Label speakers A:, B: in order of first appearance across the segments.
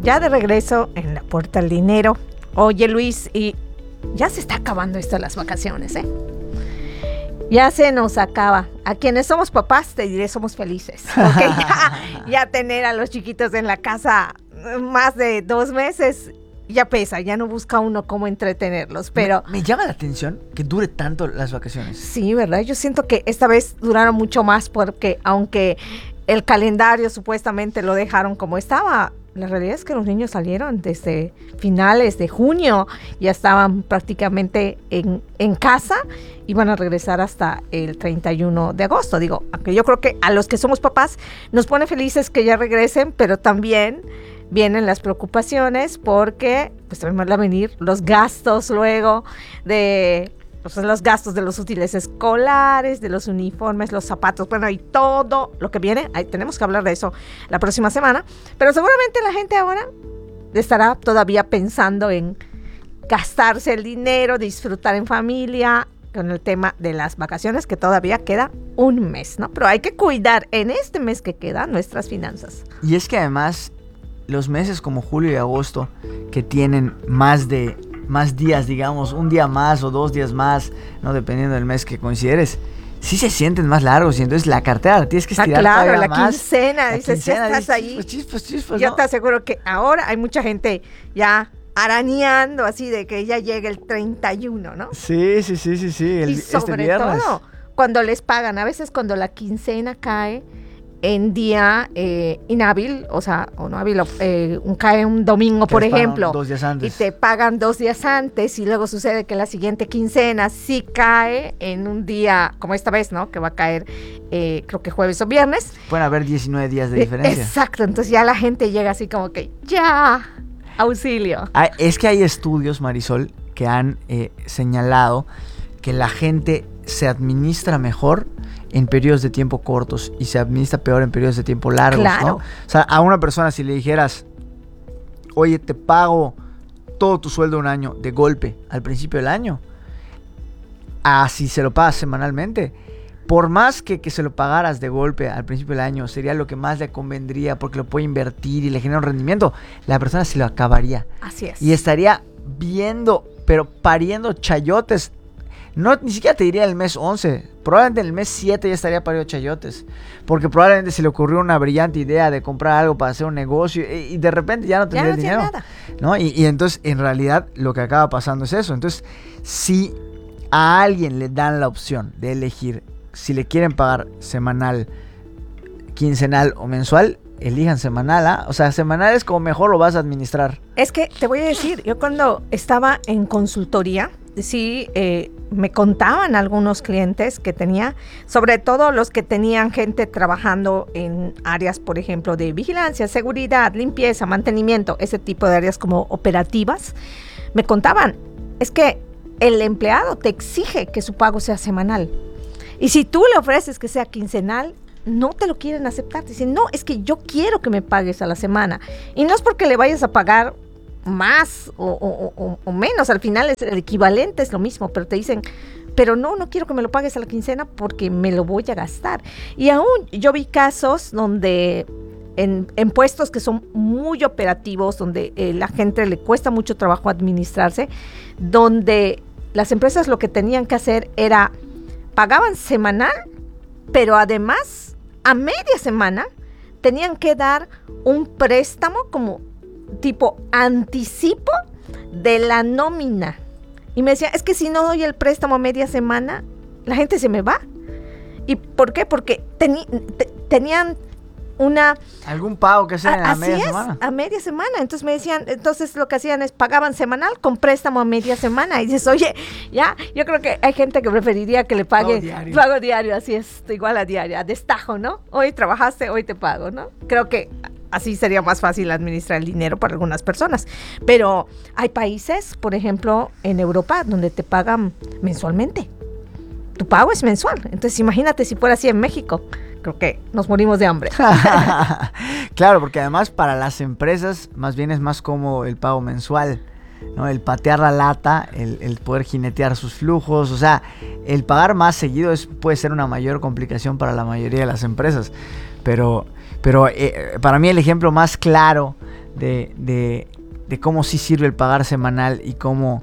A: ya de regreso en la puerta del dinero. Oye, Luis, y ya se está acabando esto de las vacaciones, ¿eh? Ya se nos acaba. A quienes somos papás, te diré, somos felices. Porque ya tener a los chiquitos en la casa más de 2 meses ya pesa, ya no busca uno cómo entretenerlos, pero...
B: Me llama la atención que dure tanto las vacaciones.
A: Sí, ¿verdad? Yo siento que esta vez duraron mucho más porque aunque el calendario supuestamente lo dejaron como estaba, la realidad es que los niños salieron desde finales de junio, ya estaban prácticamente en casa y van a regresar hasta el 31 de agosto. Digo, aunque yo creo que a los que somos papás nos pone felices que ya regresen, pero también vienen las preocupaciones porque pues también van a venir los gastos luego de... Pues los gastos de los útiles escolares, de los uniformes, los zapatos, bueno, y todo lo que viene. Ahí tenemos que hablar de eso la próxima semana. Pero seguramente la gente ahora estará todavía pensando en gastarse el dinero, disfrutar en familia, con el tema de las vacaciones, que todavía queda un mes, ¿no? Pero hay que cuidar en este mes que queda nuestras finanzas.
B: Y es que además, los meses como julio y agosto, que tienen más días, digamos, un día más o 2 días más, no dependiendo del mes que consideres, sí se sienten más largos y entonces la cartera la tienes que estirar
A: claro, la
B: más.
A: quincena, dices, ya estás ahí.
B: Chispas,
A: Yo
B: ¿no?
A: te aseguro que ahora hay mucha gente ya arañando así de que ya llegue el 31, ¿no?
B: Sí.
A: Y sobre todo, cuando les pagan, a veces cuando la quincena cae en día inhábil, o sea, o no hábil, cae un domingo, por ejemplo,
B: 2 días antes.
A: y te pagan 2 días antes, y luego sucede que la siguiente quincena sí cae en un día, como esta vez, ¿no? Que va a caer, creo que jueves o viernes.
B: Pueden haber 19 días de diferencia.
A: Exacto, entonces ya la gente llega así como que, ¡ya! ¡Auxilio!
B: Es que hay estudios, Marisol, que han señalado que la gente se administra mejor en periodos de tiempo cortos y se administra peor en periodos de tiempo largos,
A: claro,
B: ¿no? O sea, a una persona si le dijeras, oye, te pago todo tu sueldo un año de golpe al principio del año, si se lo pagas semanalmente, por más que se lo pagaras de golpe al principio del año, sería lo que más le convendría porque lo puede invertir y le genera un rendimiento, la persona se lo acabaría.
A: Así es.
B: Y estaría viendo, pero pariendo chayotes. No, ni siquiera te diría el mes 11. Probablemente en el mes 7 ya estaría pariendo chayotes. Porque probablemente se le ocurrió una brillante idea de comprar algo para hacer un negocio y de repente ya no tendría el dinero.
A: Nada.
B: ¿No? Y entonces, en realidad, lo que acaba pasando es eso. Entonces, si a alguien le dan la opción de elegir si le quieren pagar semanal, quincenal o mensual, elijan semanal, ¿ah? O sea, semanal es como mejor lo vas a administrar.
A: Es que te voy a decir, yo cuando estaba en consultoría, sí, me contaban algunos clientes que tenía, sobre todo los que tenían gente trabajando en áreas, por ejemplo, de vigilancia, seguridad, limpieza, mantenimiento, ese tipo de áreas como operativas, me contaban, es que el empleado te exige que su pago sea semanal. Y si tú le ofreces que sea quincenal, no te lo quieren aceptar. Dicen, no, es que yo quiero que me pagues a la semana. Y no es porque le vayas a pagar más o menos, al final es el equivalente, es lo mismo, pero te dicen, pero no quiero que me lo pagues a la quincena porque me lo voy a gastar. Y aún yo vi casos donde en puestos que son muy operativos, donde la gente le cuesta mucho trabajo administrarse, donde las empresas lo que tenían que hacer era, pagaban semanal, pero además a media semana tenían que dar un préstamo como tipo anticipo de la nómina. Y me decía, es que si no doy el préstamo a media semana, la gente se me va. ¿Y por qué? Porque tenían
B: algún pago que hacer en la media semana.
A: A media semana. Entonces me decían, entonces lo que hacían es pagaban semanal con préstamo a media semana. Y dices, oye, ya, yo creo que hay gente que preferiría que le pague pago diario, así es, igual a diario, a destajo, ¿no? Hoy trabajaste, hoy te pago, ¿no? Creo que así sería más fácil administrar el dinero para algunas personas. Pero hay países, por ejemplo, en Europa, donde te pagan mensualmente. Tu pago es mensual. Entonces imagínate si fuera así en México. Creo que nos morimos de hambre.
B: Claro, porque además para las empresas más bien es más cómodo el pago mensual, ¿no? El patear la lata, el poder jinetear sus flujos, o sea, el pagar más seguido puede ser una mayor complicación para la mayoría de las empresas. Pero para mí el ejemplo más claro de cómo sí sirve el pagar semanal y cómo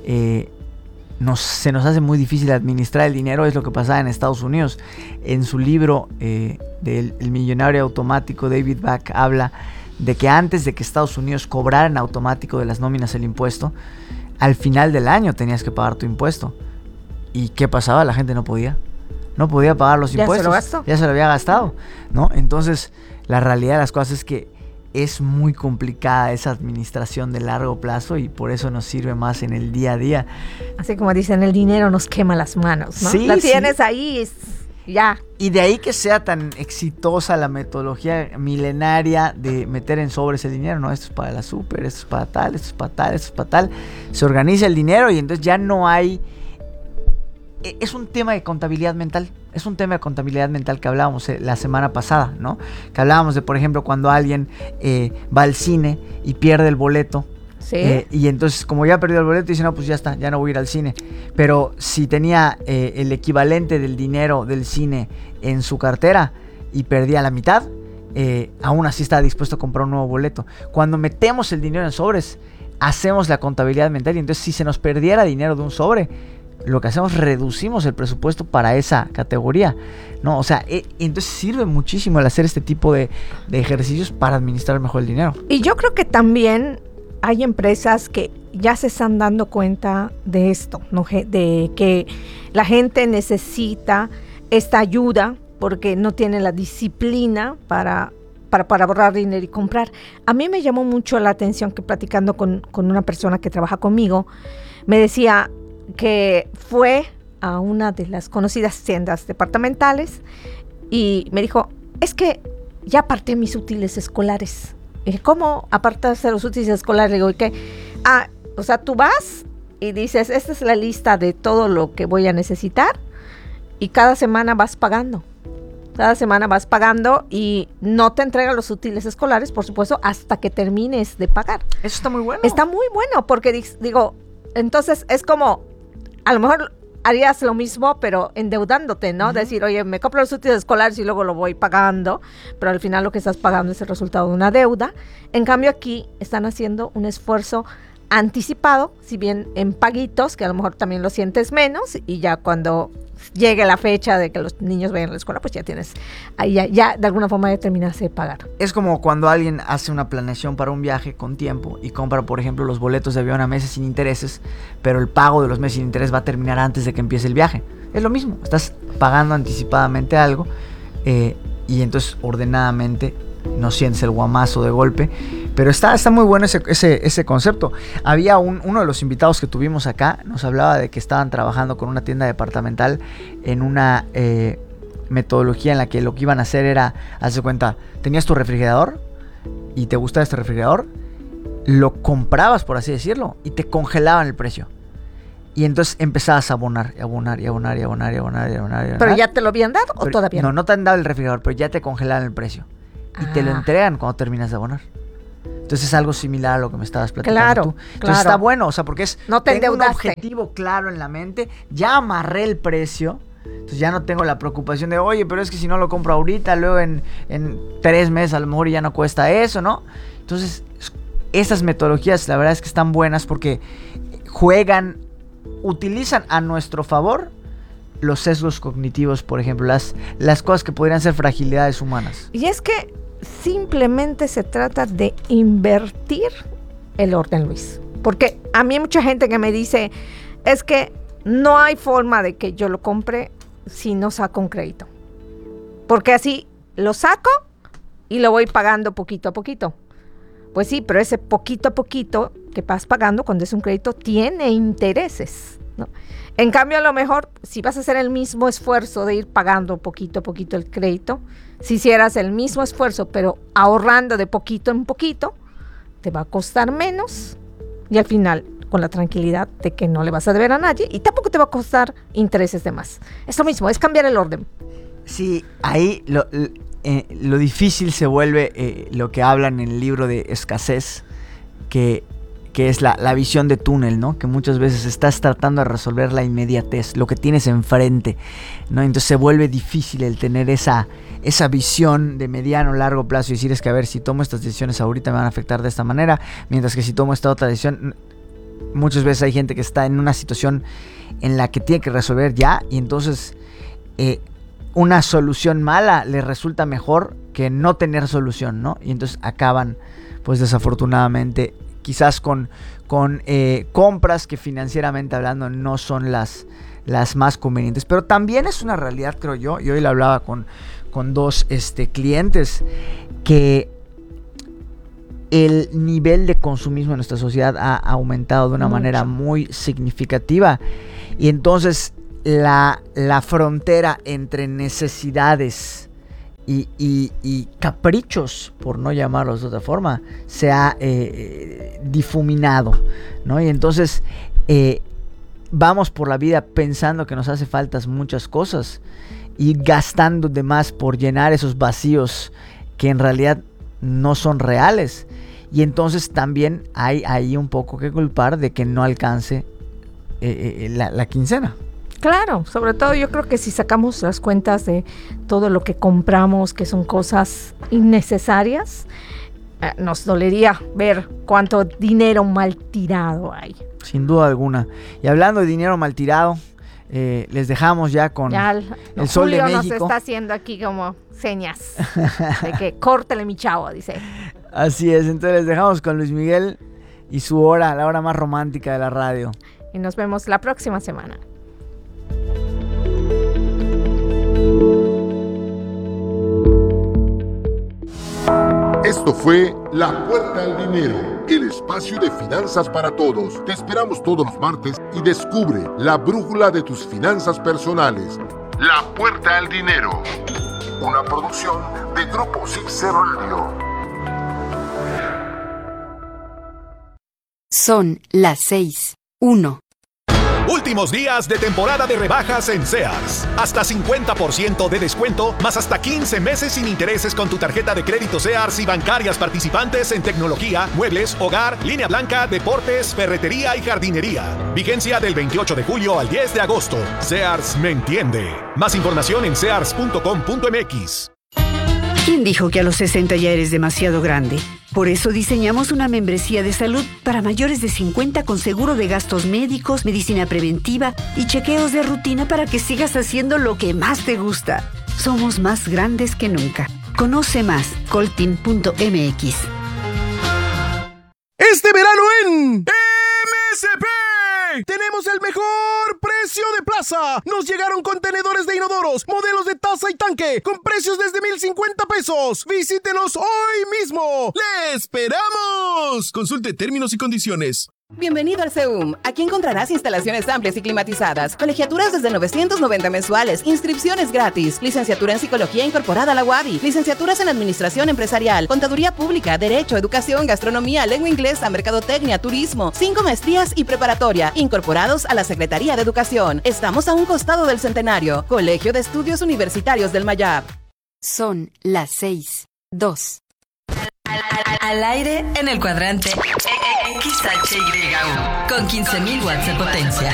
B: se nos hace muy difícil administrar el dinero, es lo que pasaba en Estados Unidos. En su libro del El millonario automático, David Back habla de que antes de que Estados Unidos cobrara en automático de las nóminas el impuesto, al final del año tenías que pagar tu impuesto. ¿Y qué pasaba? La gente no podía pagar los impuestos. Ya se lo había gastado, ¿no? Entonces, la realidad de las cosas es que es muy complicada esa administración de largo plazo y por eso nos sirve más en el día a día.
A: Así como dicen, el dinero nos quema las manos, ¿no?
B: Sí,
A: la tienes ahí, ya.
B: Y de ahí que sea tan exitosa la metodología milenaria de meter en sobres el dinero, ¿no? Esto es para la súper, esto es para tal, esto es para tal, esto es para tal. Se organiza el dinero y entonces ya no hay... Es un tema de contabilidad mental. Es un tema de contabilidad mental que hablábamos la semana pasada, ¿no? Que hablábamos de, por ejemplo, cuando alguien va al cine y pierde el boleto.
A: Sí.
B: Y entonces, como ya perdió el boleto, dice, no, pues ya está, ya no voy a ir al cine. Pero si tenía el equivalente del dinero del cine en su cartera y perdía la mitad, aún así estaba dispuesto a comprar un nuevo boleto. Cuando metemos el dinero en sobres, hacemos la contabilidad mental y entonces si se nos perdiera dinero de un sobre, lo que hacemos, reducimos el presupuesto para esa categoría, ¿no? O sea, entonces sirve muchísimo el hacer este tipo de ejercicios para administrar mejor el dinero.
A: Y yo creo que también hay empresas que ya se están dando cuenta de esto, ¿no? De que la gente necesita esta ayuda porque no tiene la disciplina para ahorrar dinero y comprar. A mí me llamó mucho la atención que platicando con una persona que trabaja conmigo, me decía que fue a una de las conocidas tiendas departamentales y me dijo, es que ya aparté mis útiles escolares. Y dije, ¿cómo apartaste los útiles escolares? Le digo, ¿y qué? O sea, tú vas y dices, esta es la lista de todo lo que voy a necesitar y cada semana vas pagando. Cada semana vas pagando y no te entregan los útiles escolares, por supuesto, hasta que termines de pagar.
B: Eso está muy bueno.
A: Está muy bueno porque digo, entonces es como, a lo mejor harías lo mismo, pero endeudándote, ¿no? Uh-huh. Decir, oye, me compro los útiles escolares y luego lo voy pagando, pero al final lo que estás pagando es el resultado de una deuda. En cambio aquí están haciendo un esfuerzo anticipado, si bien en paguitos, que a lo mejor también lo sientes menos, y ya cuando llegue la fecha de que los niños vayan a la escuela, pues ya tienes, ahí ya de alguna forma ya terminaste de pagar.
B: Es como cuando alguien hace una planeación para un viaje con tiempo y compra, por ejemplo, los boletos de avión a meses sin intereses, pero el pago de los meses sin interés va a terminar antes de que empiece el viaje. Es lo mismo, estás pagando anticipadamente algo y entonces ordenadamente no sientes el guamazo de golpe, pero está muy bueno ese concepto. Había uno de los invitados que tuvimos acá, nos hablaba de que estaban trabajando con una tienda departamental en una metodología en la que lo que iban a hacer era, haz de cuenta, tenías tu refrigerador y te gustaba este refrigerador, lo comprabas, por así decirlo, y te congelaban el precio. Y entonces empezabas a abonar.
A: ¿Pero ya te lo habían dado o todavía no?
B: No te han dado el refrigerador, pero ya te congelaban el precio. Y te lo entregan cuando terminas de abonar. Entonces es algo similar a lo que me estabas platicando tú. Entonces está bueno, o sea, porque
A: no te
B: tengo
A: endeudaste.
B: Un objetivo claro en la mente, ya amarré el precio, entonces ya no tengo la preocupación de, oye, pero es que si no lo compro ahorita, luego en 3 meses a lo mejor ya no cuesta eso, ¿no? Entonces, esas metodologías la verdad es que están buenas porque utilizan a nuestro favor los sesgos cognitivos, por ejemplo, las cosas que podrían ser fragilidades humanas.
A: Y es que simplemente se trata de invertir el orden, Luis. Porque a mí hay mucha gente que me dice, es que no hay forma de que yo lo compre si no saco un crédito. Porque así lo saco y lo voy pagando poquito a poquito. Pues sí, pero ese poquito a poquito que vas pagando cuando es un crédito tiene intereses, ¿no? En cambio, a lo mejor, si vas a hacer el mismo esfuerzo de ir pagando poquito a poquito el crédito, si hicieras el mismo esfuerzo, pero ahorrando de poquito en poquito, te va a costar menos y al final, con la tranquilidad de que no le vas a deber a nadie y tampoco te va a costar intereses de más. Es lo mismo, es cambiar el orden.
B: Sí, ahí lo difícil se vuelve lo que hablan en el libro de escasez, que que es la visión de túnel, ¿no? Que muchas veces estás tratando de resolver la inmediatez, lo que tienes enfrente, ¿no? Entonces se vuelve difícil el tener esa visión de mediano, largo plazo y decir, es que a ver, si tomo estas decisiones ahorita me van a afectar de esta manera, mientras que si tomo esta otra decisión, muchas veces hay gente que está en una situación en la que tiene que resolver ya, y entonces una solución mala le resulta mejor que no tener solución, ¿no? Y entonces acaban, pues desafortunadamente, quizás con compras que financieramente hablando no son las más convenientes. Pero también es una realidad, creo yo, y hoy lo hablaba con dos clientes, que el nivel de consumismo en nuestra sociedad ha aumentado de una manera muy significativa, y entonces la frontera entre necesidades y caprichos, por no llamarlos de otra forma, se ha difuminado, ¿no? Y entonces vamos por la vida pensando que nos hace faltas muchas cosas y gastando de más por llenar esos vacíos que en realidad no son reales. Y entonces también hay ahí un poco que culpar de que no alcance la quincena.
A: Claro, sobre todo yo creo que si sacamos las cuentas de todo lo que compramos, que son cosas innecesarias, nos dolería ver cuánto dinero mal tirado hay.
B: Sin duda alguna. Y hablando de dinero mal tirado, les dejamos ya con el Sol de México.
A: Nos está haciendo aquí como señas de que córtale mi chavo, dice.
B: Así es, entonces les dejamos con Luis Miguel y su hora, la hora más romántica de la radio.
A: Y nos vemos la próxima semana.
C: Esto fue La Puerta al Dinero, el espacio de finanzas para todos. Te esperamos todos los martes y descubre la brújula de tus finanzas personales. La Puerta al Dinero, una producción de Grupo Zipse Radio.
D: Son las 6:01.
E: Últimos días de temporada de rebajas en Sears. Hasta 50% de descuento, más hasta 15 meses sin intereses con tu tarjeta de crédito Sears y bancarias participantes en tecnología, muebles, hogar, línea blanca, deportes, ferretería y jardinería. Vigencia del 28 de julio al 10 de agosto. Sears me entiende. Más información en sears.com.mx.
D: ¿Quién dijo que a los 60 ya eres demasiado grande? Por eso diseñamos una membresía de salud para mayores de 50 con seguro de gastos médicos, medicina preventiva y chequeos de rutina para que sigas haciendo lo que más te gusta. Somos más grandes que nunca. Conoce más, colteam.mx.
F: Este verano en MSP tenemos el mejor precio de plaza. Nos llegaron contenedores de inodoros, modelos de taza y tanque, con precios desde 1,050 pesos. Visítenos hoy mismo. ¡Le esperamos! Consulte términos y condiciones.
G: Bienvenido al CEUM. Aquí encontrarás instalaciones amplias y climatizadas, colegiaturas desde 990 mensuales, inscripciones gratis, licenciatura en Psicología incorporada a la UABI, licenciaturas en Administración Empresarial, Contaduría Pública, Derecho, Educación, Gastronomía, Lengua Inglesa, Mercadotecnia, Turismo, 5 maestrías y preparatoria, incorporados a la Secretaría de Educación. Estamos a un costado del Centenario, Colegio de Estudios Universitarios del Mayab.
D: Son las 6:02. Al aire en el cuadrante XHYU con 15,000 watts de potencia.